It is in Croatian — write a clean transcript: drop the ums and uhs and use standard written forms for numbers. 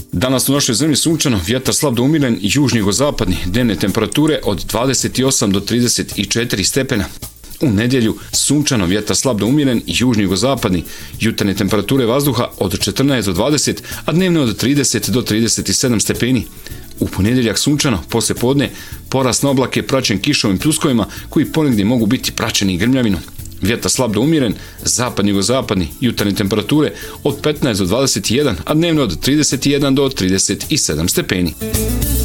Danas u našoj zemlji sunčano, vjetar slab do umiren i južno-jugozapadni, dnevne temperature od 28 do 34 stepena. U nedjelju sunčano, vjetar slab do umiren i južno-jugozapadni, jutarnje temperature vazduha od 14 do 20, a dnevne od 30 do 37 stepeni. U ponedjeljak sunčano, poslije podne, porast na oblake praćen kišom i pljuskovima koji ponegdje mogu biti praćeni i grmljavinom. Vjetar slab do umiren, zapadni-jugozapadni, jutarnje temperature od 15 do 21, a dnevno od 31 do 37 stepeni.